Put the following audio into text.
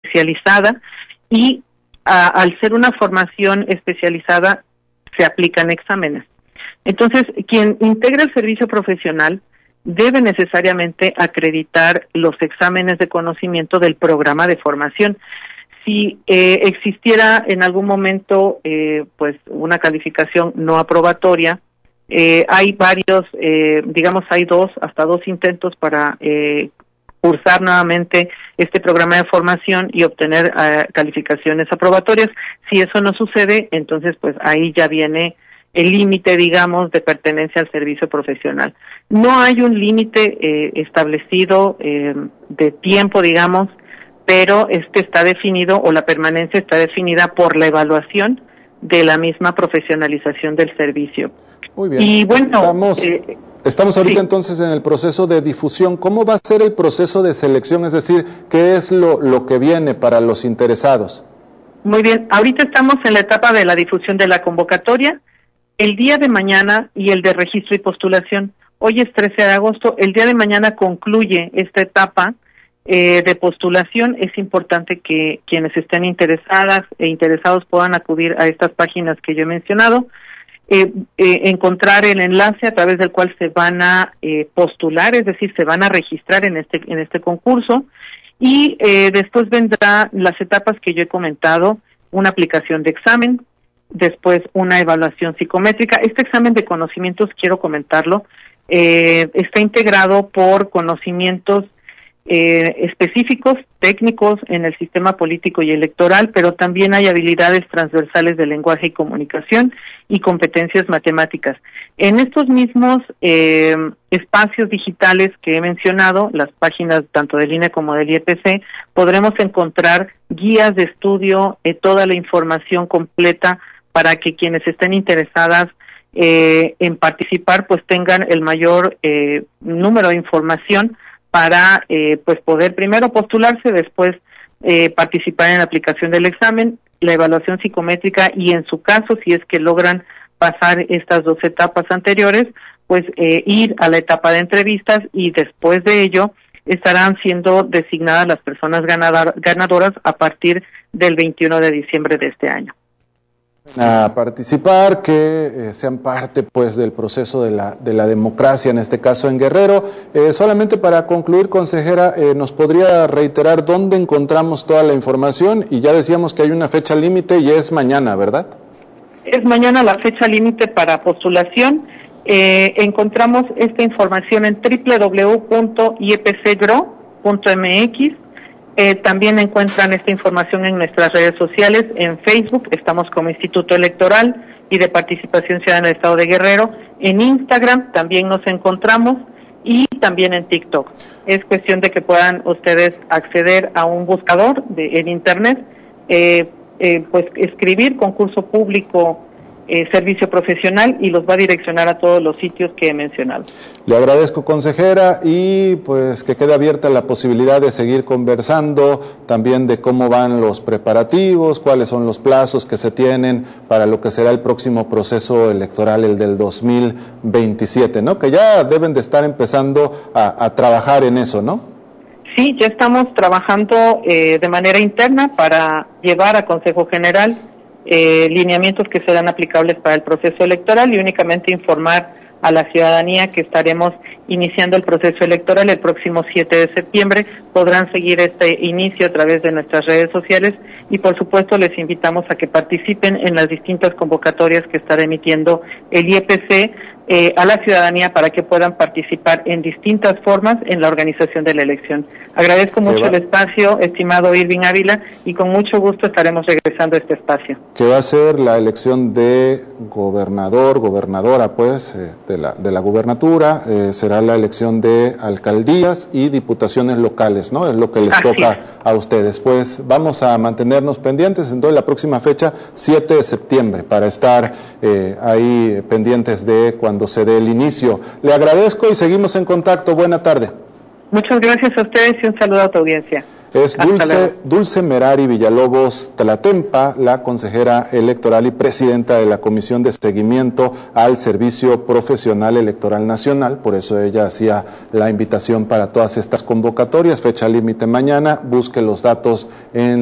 especializada y al ser una formación especializada se aplican exámenes. Entonces, quien integra el servicio profesional debe necesariamente acreditar los exámenes de conocimiento del programa de formación. Si existiera en algún momento pues una calificación no aprobatoria, hay varios, hay hasta dos intentos para cursar nuevamente este programa de formación y obtener calificaciones aprobatorias. Si eso no sucede, entonces pues ahí ya viene el límite, digamos, de pertenencia al servicio profesional. No hay un límite establecido de tiempo, digamos, pero está definido, o la permanencia está definida por la evaluación de la misma profesionalización del servicio. Muy bien. Y bueno, estamos ahorita sí. Entonces en el proceso de difusión. ¿Cómo va a ser el proceso de selección? Es decir, ¿qué es lo que viene para los interesados? Muy bien, ahorita estamos en la etapa de la difusión de la convocatoria, el día de mañana y el de registro y postulación. Hoy es 13 de agosto, el día de mañana concluye esta etapa de postulación. Es importante que quienes estén interesadas e interesados puedan acudir a estas páginas que yo he mencionado, encontrar el enlace a través del cual se van a postular, es decir, se van a registrar en este concurso, y después vendrán las etapas que yo he comentado: una aplicación de examen, después una evaluación psicométrica. Este examen de conocimientos, quiero comentarlo, está integrado por conocimientos específicos, técnicos en el sistema político y electoral, pero también hay habilidades transversales de lenguaje y comunicación y competencias matemáticas. En estos mismos espacios digitales que he mencionado, las páginas tanto del INE como del IEPC, podremos encontrar guías de estudio, toda la información completa para que quienes estén interesadas en participar pues tengan el mayor número de información para pues poder primero postularse, después participar en la aplicación del examen, la evaluación psicométrica, y en su caso, si es que logran pasar estas dos etapas anteriores, pues ir a la etapa de entrevistas, y después de ello estarán siendo designadas las personas ganadoras a partir del 21 de diciembre de este año. A participar, que sean parte pues del proceso de la democracia, en este caso en Guerrero. Solamente para concluir, consejera, ¿nos podría reiterar dónde encontramos toda la información? Y ya decíamos que hay una fecha límite y es mañana, ¿verdad? Es mañana la fecha límite para postulación. Encontramos esta información en www.iepcgro.mx. También encuentran esta información en nuestras redes sociales. En Facebook estamos como Instituto Electoral y de Participación Ciudadana del Estado de Guerrero. En Instagram también nos encontramos, y también en TikTok. Es cuestión de que puedan ustedes acceder a un buscador en Internet, pues escribir concurso público servicio profesional, y los va a direccionar a todos los sitios que he mencionado. Le agradezco, consejera, y pues que quede abierta la posibilidad de seguir conversando también de cómo van los preparativos, cuáles son los plazos que se tienen para lo que será el próximo proceso electoral, el del 2027, ¿no? Que ya deben de estar empezando a trabajar en eso, ¿no? Sí, ya estamos trabajando de manera interna para llevar a Consejo General lineamientos que serán aplicables para el proceso electoral, y únicamente informar a la ciudadanía que estaremos iniciando el proceso electoral el próximo 7 de septiembre. Podrán seguir este inicio a través de nuestras redes sociales, y por supuesto les invitamos a que participen en las distintas convocatorias que estará emitiendo el IEPC a la ciudadanía para que puedan participar en distintas formas en la organización de la elección. Agradezco mucho el espacio, estimado Irving Ávila, y con mucho gusto estaremos regresando a este espacio. Que va a ser la elección de gobernador, gobernadora, pues, de la gubernatura, será la elección de alcaldías y diputaciones locales, ¿no? Es lo que les toca a ustedes. Pues vamos a mantenernos pendientes. Entonces, la próxima fecha, 7 de septiembre, para estar ahí pendientes de cuando se dé el inicio. Le agradezco y seguimos en contacto. Buena tarde. Muchas gracias a ustedes y un saludo a tu audiencia. Es Dulce Merari Villalobos Tlatempa, la consejera electoral y presidenta de la Comisión de Seguimiento al Servicio Profesional Electoral Nacional. Por eso ella hacía la invitación para todas estas convocatorias. Fecha límite mañana. Busque los datos en